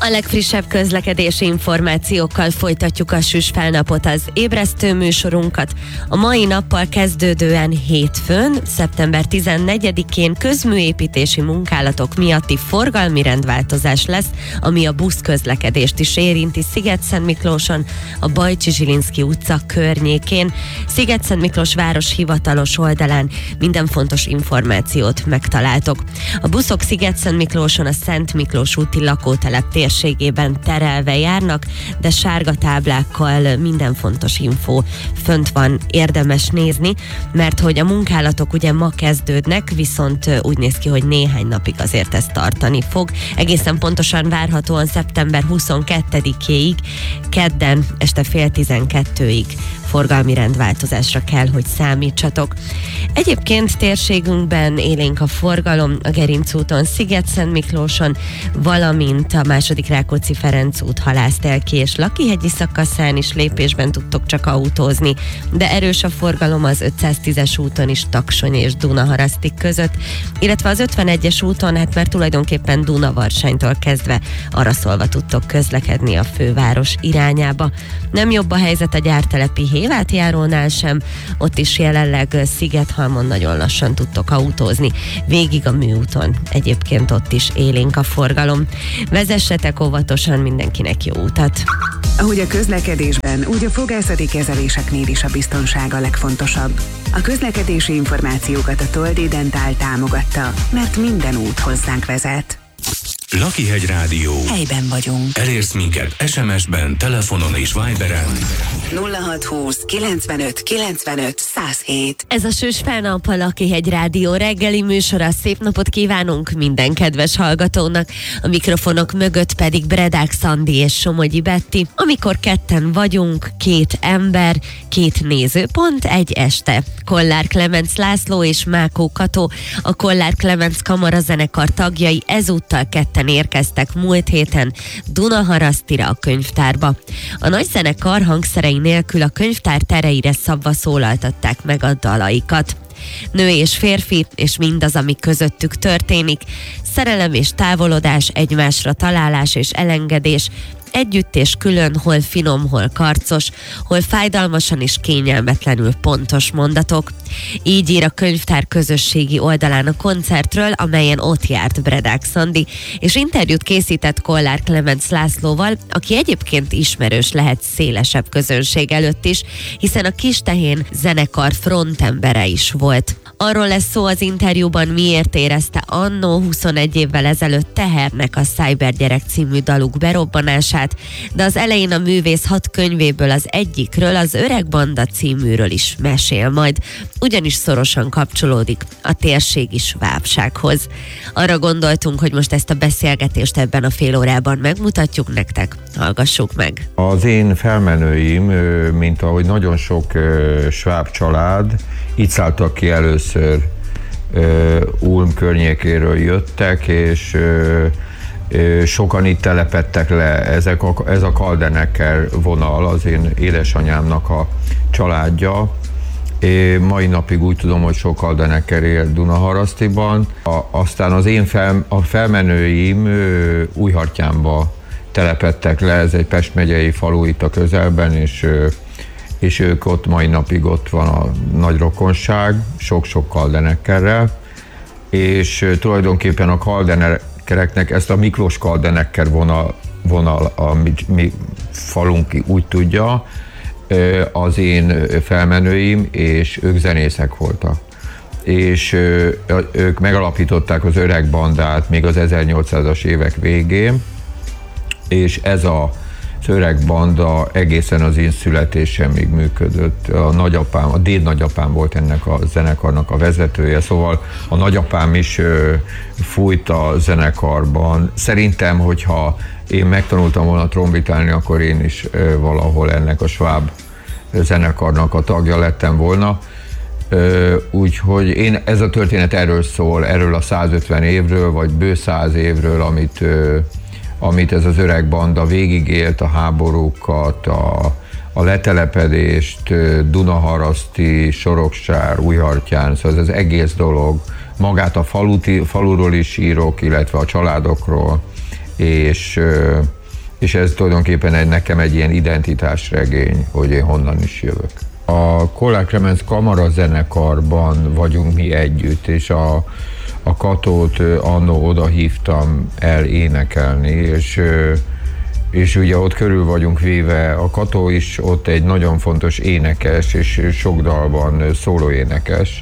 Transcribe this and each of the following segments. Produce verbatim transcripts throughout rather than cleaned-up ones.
A legfrissebb közlekedési információkkal folytatjuk a Süsfelnapot, az ébresztő műsorunkat. A mai nappal kezdődően hétfőn, szeptember tizennegyedikén közműépítési munkálatok miatti forgalmi rendváltozás lesz, ami a buszközlekedést is érinti Szigetszentmiklóson, a Bajcsy-Zsilinszky utca környékén. Szigetszentmiklós város hivatalos oldalán minden fontos információt megtaláltok. A buszok Szigetszentmiklóson a Szent Miklós úti lakótelep térségében terelve járnak, de sárga táblákkal minden fontos info fönt van, érdemes nézni, mert hogy a munkálatok ugye ma kezdődnek, viszont úgy néz ki, hogy néhány napig azért ez tartani fog. Egészen pontosan várhatóan szeptember huszonkettedikéig, kedden este fél tizenkettőig forgalmi rendváltozásra kell, hogy számítsatok. Egyébként térségünkben élénk a forgalom a Gerinc úton, Szigetszentmiklóson, valamint a második Rákóczi-Ferenc út, Halásztelki és Lakihegyi szakaszán is lépésben tudtok csak autózni, de erős a forgalom az ötszáztízes úton is Taksony és Dunaharasztig között, illetve az ötvenegyes úton, hát már tulajdonképpen Dunavarsánytól kezdve arra tudtok közlekedni a főváros irányába. Nem jobb a helyzet a gyártelepi Hévátjárónál sem, ott is jelenleg Szigethalmon nagyon lassan tudtok autózni, végig a Műúton, egyébként ott is élénk a forgalom. Vezessetek óvatosan, mindenkinek jó utat! Ahogy a közlekedésben, úgy a fogászati kezeléseknél is a biztonság a legfontosabb. A közlekedési információkat a Toldi Dentál támogatta, mert minden út hozzánk vezet. Lakihegy Rádió. Helyben vagyunk. Elérsz minket es em es-ben, telefonon és Viberen. nulla hatszázhúsz kilencvenöt kilencvenöt száz hét. Ez a Süsfelnap, a Lakihegy Rádió reggeli műsora. Szép napot kívánunk minden kedves hallgatónak. A mikrofonok mögött pedig Bredák Szandi és Somogyi Betti. Amikor ketten vagyunk, két ember, két nézőpont, egy este. Kollár Klemenc László és Mákó Kató, a Kollár Klemenc kamarazenekar tagjai ezúttal ketten érkeztek múlt héten Dunaharasztira, a könyvtárba. A nagy zenekar hangszerei nélkül a könyvtár tereire szabva szólaltatták meg a dalaikat. Nő és férfi, és mindaz, ami közöttük történik, szerelem és távolodás, egymásra találás és elengedés, együtt és külön, hol finom, hol karcos, hol fájdalmasan és kényelmetlenül pontos mondatok. Így ír a könyvtár közösségi oldalán a koncertről, amelyen ott járt Bredák Szandi, és interjút készített Kollár Klemenc Lászlóval, aki egyébként ismerős lehet szélesebb közönség előtt is, hiszen a Kistehén zenekar frontembere is volt. Arról lesz szó az interjúban, miért érezte annó huszonegy évvel ezelőtt tehernek a Cybergyerek című daluk berobbanását, de az elején a művész hat könyvéből az egyikről, az Öreg Banda címűről is mesél majd, ugyanis szorosan kapcsolódik a térségi svábsághoz. Arra gondoltunk, hogy most ezt a beszélgetést ebben a fél órában megmutatjuk nektek, hallgassuk meg. Az én felmenőim, mint ahogy nagyon sok sváb család, itt szálltak ki először, Ulm környékéről jöttek, és sokan itt telepedtek le. Ezek a, ez a Kaldenecker vonal, az én édesanyámnak a családja. É, mai napig úgy tudom, hogy sok Kaldenecker él Dunaharasztiban. A, aztán az én fel, a felmenőim Újhartyánba telepedtek le, ez egy Pest megyei falu itt a közelben, és, és ők ott mai napig ott van a nagy rokonság, sok-sok Kaldeneckerrel, és tulajdonképpen a Kaldeneckereknek ezt a Miklós Kaldenecker vonal, vonal a mi, mi falunk úgy tudja, az én felmenőim, és ők zenészek voltak. És ők megalapították az Öreg Bandát még az ezernyolcszázas évek végén, és ez a az Öreg Banda egészen az én születésemig működött. A nagyapám, a dédnagyapám volt ennek a zenekarnak a vezetője, szóval a nagyapám is fújt a zenekarban. Szerintem, hogyha én megtanultam volna trombitálni, akkor én is valahol ennek a sváb zenekarnak a tagja lettem volna. Úgyhogy én, ez a történet erről szól, erről a százötven évről, vagy bő száz évről, amit, amit ez az Öreg Banda végigélt, a háborúkat, a, a letelepedést, Dunaharaszti, Soroksár, Újhartyán, szóval ez az egész dolog. Magát a faluti, faluról is írok, illetve a családokról, és és ez tulajdonképpen egy, nekem egy ilyen identitásregény, hogy én honnan is jövök. A Kollár Klemenc kamarazenekarban vagyunk mi együtt, és a, a Katót annó oda hívtam el énekelni, és, és ugye ott körül vagyunk véve, a Kató is ott egy nagyon fontos énekes, és sok dalban szólóénekes,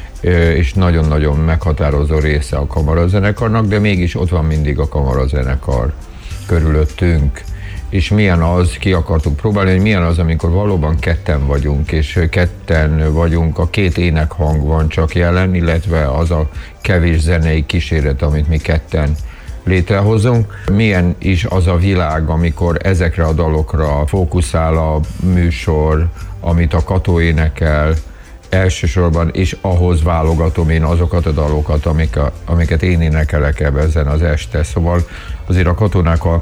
és nagyon-nagyon meghatározó része a kamarazenekarnak, de mégis ott van mindig a kamarazenekar körülöttünk. És milyen az, ki akartuk próbálni, hogy milyen az, amikor valóban ketten vagyunk, és ketten vagyunk, a két énekhang van csak jelen, illetve az a kevés zenei kíséret, amit mi ketten létrehozunk. Milyen is az a világ, amikor ezekre a dalokra fókuszál a műsor, amit a Kató énekel, elsősorban, és ahhoz válogatom én azokat a dalokat, amik a, amiket én énekelek ebben az este. Szóval azért a Katónak a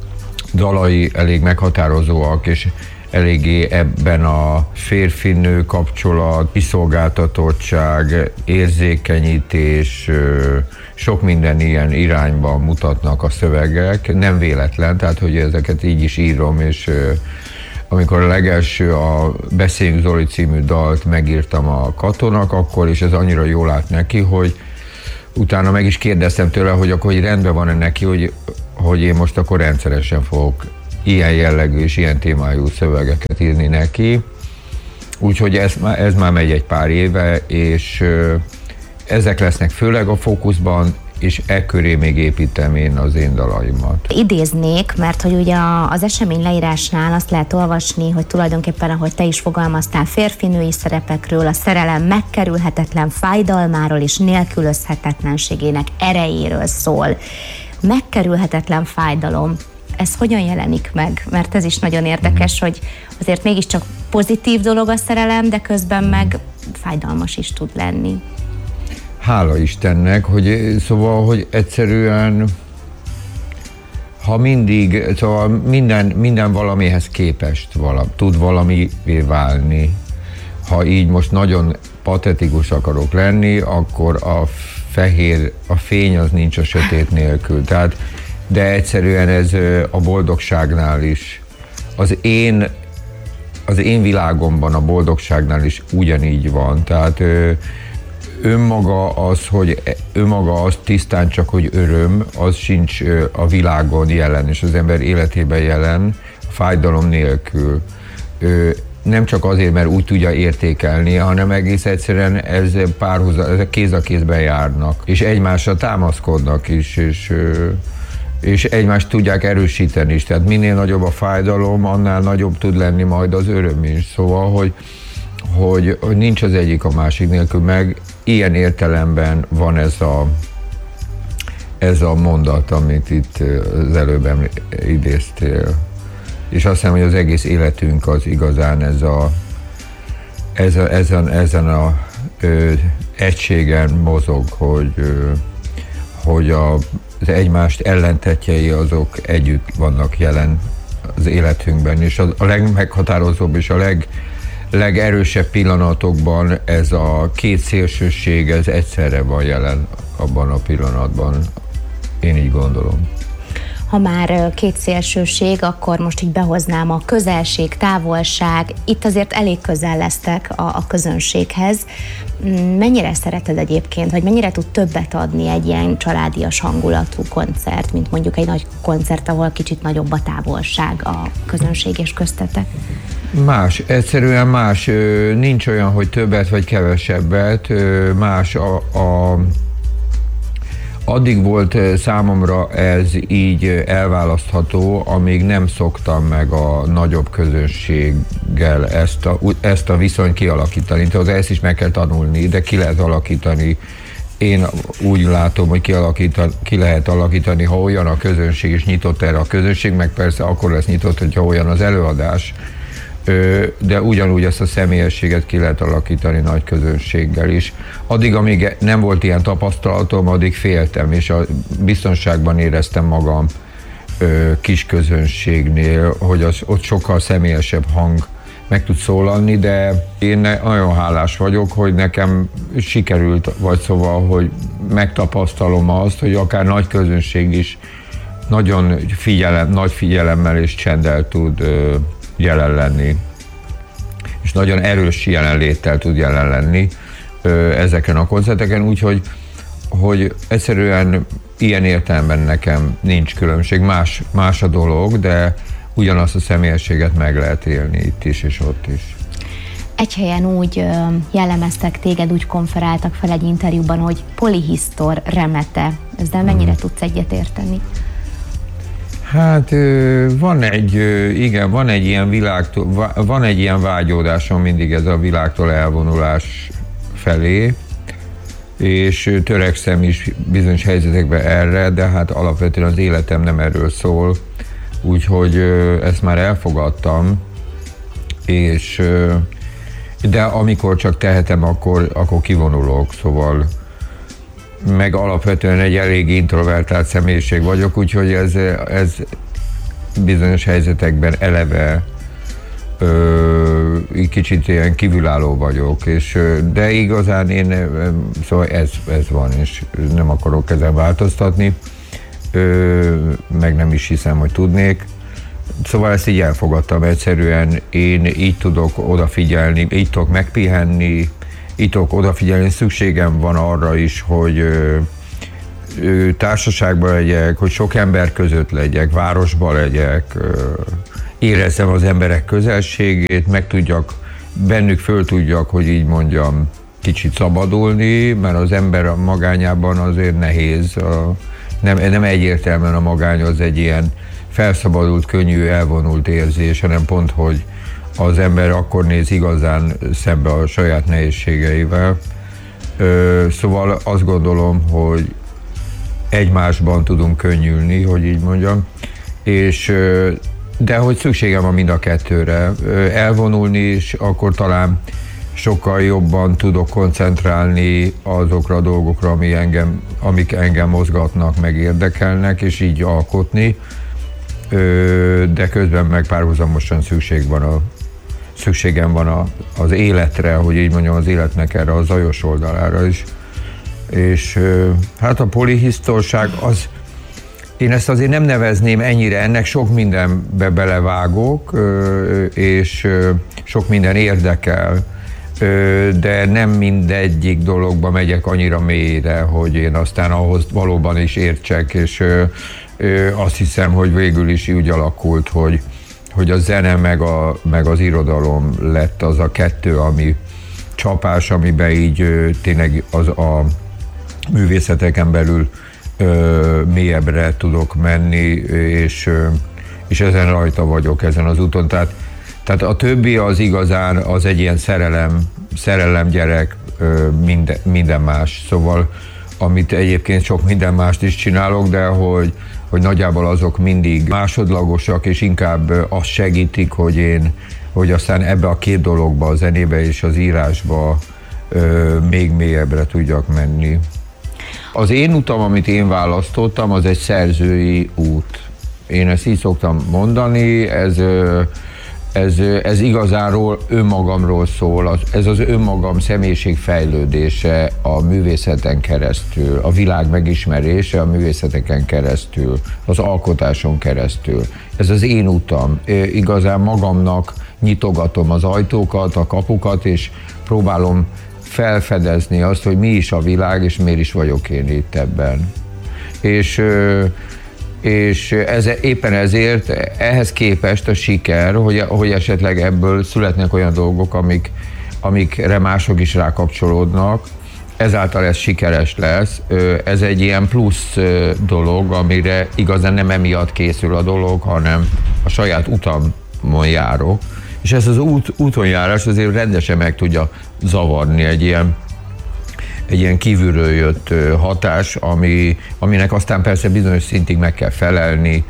dalai elég meghatározóak, és eléggé ebben a férfi-nő kapcsolat, kiszolgáltatottság, érzékenyítés, sok minden ilyen irányban mutatnak a szövegek. Nem véletlen, tehát hogy ezeket így is írom, és amikor a legelső a Beszéljünk Zoli című dalt megírtam a Katónak, akkor is ez annyira jól állt neki, hogy utána meg is kérdeztem tőle, hogy akkor hogy rendben van-e neki, hogy, hogy én most akkor rendszeresen fogok ilyen jellegű és ilyen témájú szövegeket írni neki. Úgyhogy ez, ez már megy egy pár éve, és ezek lesznek főleg a fókuszban, és e köré még építem én az én dalaimat. Idéznék, mert hogy ugye az esemény leírásnál azt lehet olvasni, hogy tulajdonképpen, ahogy te is fogalmaztál, férfi-női szerepekről, a szerelem megkerülhetetlen fájdalmáról és nélkülözhetetlenségének erejéről szól. Megkerülhetetlen fájdalom, ez hogyan jelenik meg? Mert ez is nagyon érdekes, mm. hogy azért mégiscsak pozitív dolog a szerelem, de közben meg fájdalmas is tud lenni. Hála Istennek, hogy szóval, hogy egyszerűen, ha mindig, szóval minden, minden valamihez képest vala, tud valamivé válni. Ha így most nagyon patetikus akarok lenni, akkor a fehér, a fény az nincs a sötét nélkül. Tehát, de egyszerűen ez a boldogságnál is, az én, az én világomban a boldogságnál is ugyanígy van. Tehát önmaga az, hogy önmaga az tisztán csak, hogy öröm, az sincs a világon jelen, és az ember életében jelen, fájdalom nélkül. Nem csak azért, mert úgy tudja értékelni, hanem egész egyszerűen ez párhuzam, ezek kéz a kézben járnak, és egymásra támaszkodnak is, és, és egymást tudják erősíteni is. Tehát minél nagyobb a fájdalom, annál nagyobb tud lenni majd az öröm is. Szóval, hogy Hogy, hogy nincs az egyik a másik nélkül, meg ilyen értelemben van ez a, ez a mondat, amit itt az előbb idéztél. És azt hiszem, hogy az egész életünk az igazán ez a, ez a, ezen, ezen a ö, egységen mozog, hogy, ö, hogy a, az egymást ellentetjei azok együtt vannak jelen az életünkben, és a, a legmeghatározóbb és a leg legerősebb pillanatokban ez a két szélsőség, ez egyszerre van jelen abban a pillanatban. Én így gondolom. Ha már két szélsőség, akkor most így behoznám a közelség, távolság. Itt azért elég közel lesztek a, a közönséghez. Mennyire szereted egyébként, vagy mennyire tud többet adni egy ilyen családias hangulatú koncert, mint mondjuk egy nagy koncert, ahol kicsit nagyobb a távolság a közönség és köztetek? Más, egyszerűen más. Nincs olyan, hogy többet vagy kevesebbet. Más a, a addig volt számomra ez így elválasztható, amíg nem szoktam meg a nagyobb közönséggel ezt a, ezt a viszonyt kialakítani. Tehát ezt is meg kell tanulni, de ki lehet alakítani. Én úgy látom, hogy ki, ki lehet alakítani, ha olyan a közönség, és nyitott erre a közönség, meg persze akkor lesz nyitott, hogyha olyan az előadás, de ugyanúgy ezt a személyességet ki lehet alakítani nagy közönséggel is. Addig, amíg nem volt ilyen tapasztalatom, addig féltem, és a biztonságban éreztem magam kis közönségnél, hogy az, ott sokkal személyesebb hang meg tud szólalni, de én nagyon hálás vagyok, hogy nekem sikerült, vagy szóval, hogy megtapasztalom azt, hogy akár nagy közönség is nagyon figyelem, nagy figyelemmel és csenddel tud ö, jelen lenni, és nagyon erős jelenléttel tud jelen lenni ö, ezeken a koncerteken, úgyhogy hogy egyszerűen ilyen értelemben nekem nincs különbség, más, más a dolog, de ugyanazt a személyességet meg lehet élni itt is és ott is. Egy helyen úgy ö, jellemeztek téged, úgy konferáltak fel egy interjúban, hogy polihisztor remete. Ezzel mennyire hmm. tudsz egyet érteni? Hát van egy, igen, van egy ilyen világtól, van egy ilyen vágyódásom mindig ez a világtól elvonulás felé, és törekszem is bizonyos helyzetekben erre, de hát alapvetően az életem nem erről szól, úgyhogy ezt már elfogadtam, és de amikor csak tehetem, akkor, akkor kivonulok, szóval meg alapvetően egy elég introvertált személyiség vagyok, úgyhogy ez, ez bizonyos helyzetekben eleve ö, kicsit ilyen kívülálló vagyok, és, de igazán én, szóval ez, ez van, és nem akarok ezen változtatni, ö, meg nem is hiszem, hogy tudnék. Szóval ezt így elfogadtam, egyszerűen én így tudok odafigyelni, így tudok megpihenni, így tudok odafigyelni, szükségem van arra is, hogy ö, ö, társaságban legyek, hogy sok ember között legyek, városban legyek, ö, érezzem az emberek közelségét, meg tudjak, bennük föl tudjak, hogy így mondjam, kicsit szabadulni, mert az ember a magányában azért nehéz, a, nem, nem egyértelműen a magány az egy ilyen felszabadult, könnyű, elvonult érzés, hanem pont, hogy az ember akkor néz igazán szembe a saját nehézségeivel. Ö, szóval azt gondolom, hogy egymásban tudunk könnyülni, hogy így mondjam, és de hogy szükségem van mind a kettőre. Elvonulni is, akkor talán sokkal jobban tudok koncentrálni azokra a dolgokra, ami engem, amik engem mozgatnak, meg érdekelnek, és így alkotni, de közben meg párhuzamosan szükség van a, szükségem van a, az életre, hogy így mondjam, az életnek erre a zajos oldalára is. És hát a polihisztorság az, én ezt azért nem nevezném ennyire, ennek sok mindenbe belevágok, és sok minden érdekel, de nem mindegyik dologba megyek annyira mélyre, hogy én aztán ahhoz valóban is értsek, és azt hiszem, hogy végül is úgy alakult, hogy, hogy a zene meg, a, meg az irodalom lett az a kettő, ami csapás, amiben így tényleg az a művészeteken belül ö, mélyebbre tudok menni, és, ö, és ezen rajta vagyok, ezen az úton. Tehát, tehát a többi az igazán az egy ilyen szerelem, szerelem gyerek, ö, minden, minden más. Szóval, amit egyébként sok minden mást is csinálok, de hogy, hogy nagyjából azok mindig másodlagosak, és inkább azt segítik, hogy én, hogy aztán ebbe a két dologba, a zenébe és az írásba ö, még mélyebbre tudjak menni. Az én utam, amit én választottam, az egy szerzői út. Én ezt így szoktam mondani, ez, ez, ez igazáról önmagamról szól, ez az önmagam személyiség fejlődése a művészeten keresztül, a világ megismerése a művészeteken keresztül, az alkotáson keresztül. Ez az én utam. Igazán magamnak nyitogatom az ajtókat, a kapukat, és próbálom felfedezni azt, hogy mi is a világ, és miért is vagyok én itt ebben. És, és ez, éppen ezért ehhez képest a siker, hogy, hogy esetleg ebből születnek olyan dolgok, amik, amikre mások is rákapcsolódnak, ezáltal ez sikeres lesz. Ez egy ilyen plusz dolog, amire igazán nem emiatt készül a dolog, hanem a saját utamon járok. És ez az út, útonjárás azért rendesen meg tudja zavarni egy ilyen, egy ilyen kívülről jött hatás, ami, aminek aztán persze bizonyos szintig meg kell felelni,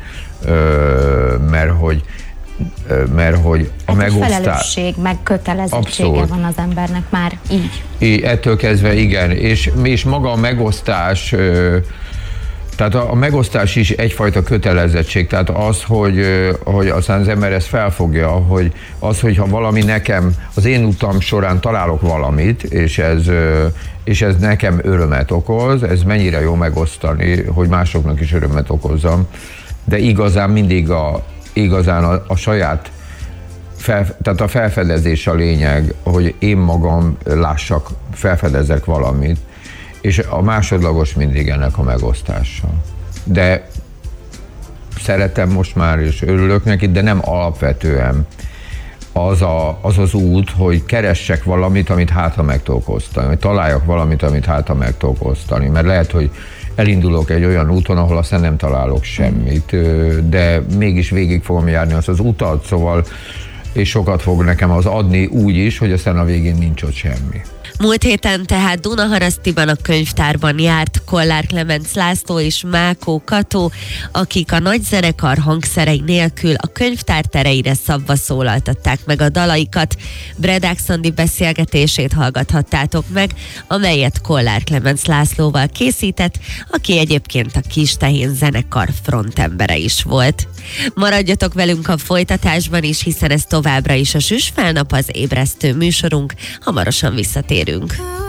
mert hogy, mert hogy a hát megosztás... felelősség, meg kötelezettsége abszolút van az embernek már így. így. Ettől kezdve igen, és, és maga a megosztás, tehát a, a megosztás is egyfajta kötelezettség, tehát az, hogy, hogy aztán az ember ezt felfogja, hogy az, hogyha valami nekem, az én utam során találok valamit, és ez, és ez nekem örömet okoz, ez mennyire jó megosztani, hogy másoknak is örömet okozzam, de igazán mindig a, igazán a, a saját Fel, tehát a felfedezés a lényeg, hogy én magam lássak, felfedezzek valamit, és a másodlagos mindig ennek a megosztása. De szeretem most már, és örülök neki, de nem alapvetően az, a, az az út, hogy keressek valamit, amit hát ha meg tudok osztani, vagy találjak valamit, amit hát ha meg tudok osztani, mert lehet, hogy elindulok egy olyan úton, ahol aztán nem találok semmit, de mégis végig fogom járni azt az utat, szóval és sokat fog nekem az adni úgy is, hogy aztán a végén nincs ott semmi. Múlt héten tehát Dunaharasztiban a könyvtárban járt Kollár Klemenc László és Mákó Kató, akik a nagy zenekar hangszerei nélkül a könyvtár tereire szabva szólaltatták meg a dalaikat. Bredák Szandi beszélgetését hallgathattátok meg, amelyet Kollár Klemenc Lászlóval készített, aki egyébként a Kis Tehén zenekar frontembere is volt. Maradjatok velünk a folytatásban is, hiszen ez továbbra is a Süsfelnap, az ébresztő műsorunk. Hamarosan visszatérünk.